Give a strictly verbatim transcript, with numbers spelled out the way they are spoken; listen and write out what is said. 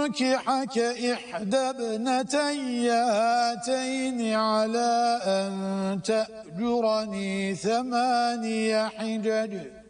أنكحك إحدى ابنتي هاتين على أن تأجرني ثماني حجج